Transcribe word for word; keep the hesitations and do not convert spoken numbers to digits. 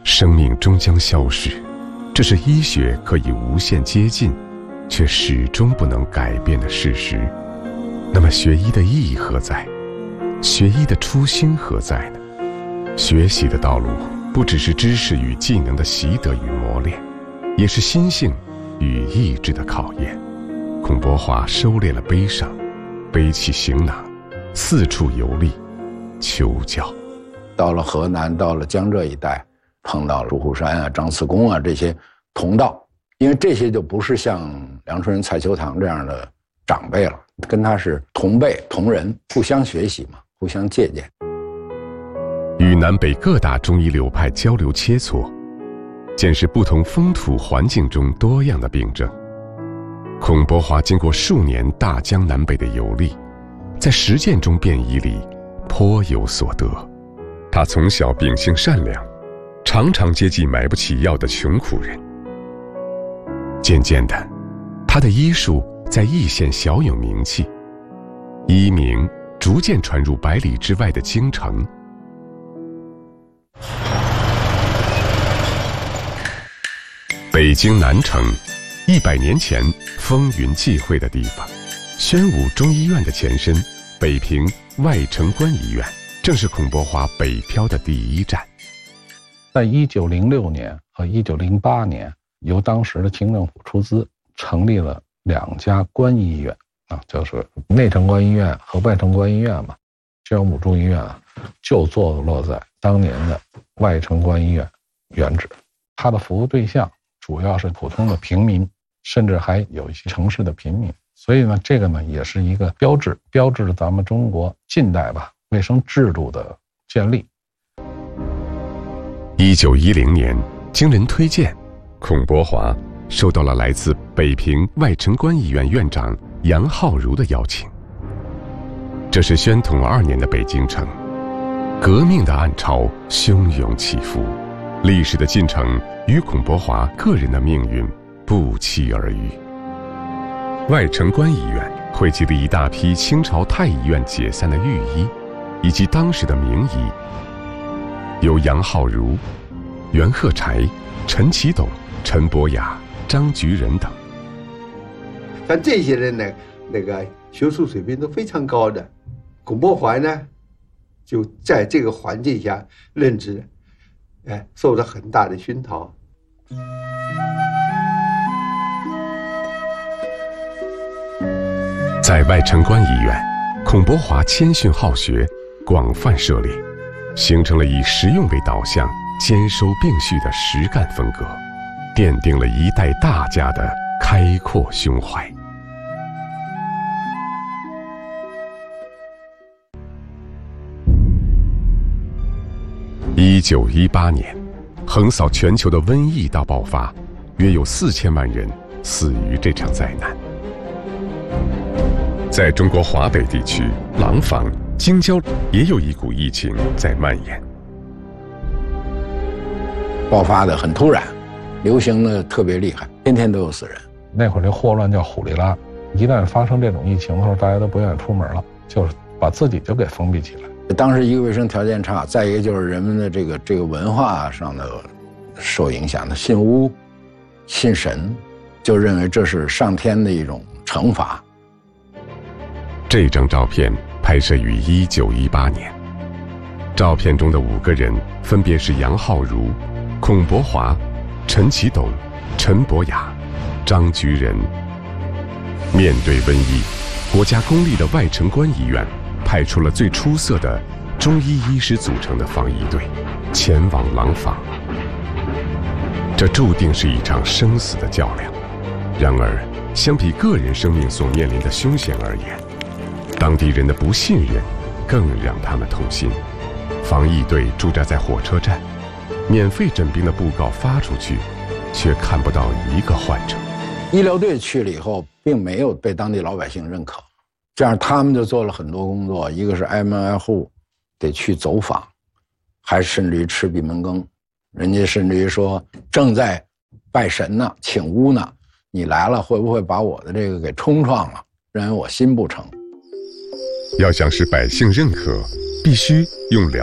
生命终将消逝，这是医学可以无限接近，却始终不能改变的事实。那么学医的意义何在？学医的初心何在呢？学习的道路不只是知识与技能的习得与磨练，也是心性与意志的考验。孔伯华收敛了悲伤，背起行囊，四处游历，求教。 到了河南，到了江浙一带，碰到了朱虎山啊、张次公啊这些同道，因为这些就不是像梁春人、蔡秋堂这样的长辈了，跟他是同辈同仁，互相学习嘛，互相借鉴。 与南北各大中医流派交流切磋，见识不同风土环境中多样的病症。孔伯华经过数年大江南北的游历，在实践中辨医里颇有所得。他从小秉性善良，常常接济买不起药的穷苦人。渐渐的，他的医术在易县小有名气，医名逐渐传入百里之外的京城。北京南城，一百年前风云际会的地方，宣武中医院的前身，北平外城关医院，正是孔伯华北漂的第一站。 在一九零六年和一九零八年，由当时的清政府出资，成立了两家关医院啊，就是内城关医院和外城关医院嘛。宣武中医院啊，就坐落在当年的外城关医院原址，它的服务对象主要是普通的平民，甚至还有一些城市的贫民。所以呢，这个呢也是一个标志，标志着咱们中国近代吧卫生制度的建立。 一九一零年，经人推荐，孔伯华受到了来自北平外城关医院院长杨浩如的邀请。这是宣统二年的北京城，革命的暗潮汹涌起伏，历史的进程与孔伯华个人的命运不期而遇。外城关医院汇集了一大批清朝太医院解散的御医，以及当时的名医，有杨浩如、袁鹤柴、陈其董、陈伯雅、张菊仁等。 但这些人呢，那个学术水平都非常高的，孔伯华呢，就在这个环境下任职，哎，受到很大的熏陶。 在外城关医院，孔伯华谦逊好学，广泛涉猎，形成了以实用为导向、兼收并蓄的实干风格，奠定了一代大家的开阔胸怀。一九一八年，横扫全球的瘟疫大爆发，约有四千万人死于这场灾难。在中国华北地区，廊坊、京郊也有一股疫情在蔓延， 爆发的很突然，流行的特别厉害，天天都有死人。 那会儿这霍乱叫虎利拉，一旦发生这种疫情的时候，大家都不愿意出门了，就是把自己就给封闭起来。 当时一个卫生条件差，再一个就是人们的这个这个文化上的受影响的，信巫、信神，就认为这是上天的一种惩罚。 这张照片拍摄于一九一八年，照片中的五个人分别是杨浩如、孔伯华、陈其董、陈伯雅、张菊仁。面对瘟疫，国家公立的外城关医院派出了最出色的中医医师组成的防疫队，前往廊坊。这注定是一场生死的较量。然而，相比个人生命所面临的凶险而言，当地人的不信任更让他们痛心。防疫队驻扎在火车站，免费诊病的布告发出去，却看不到一个患者。 医疗队去了以后，并没有被当地老百姓认可，这样他们就做了很多工作，一个是挨门挨户得去走访，还甚至于吃闭门羹。人家甚至于说正在拜神呢，请巫呢，你来了会不会把我的这个给冲撞了，认为我心不成。 要想使百姓认可，必须用疗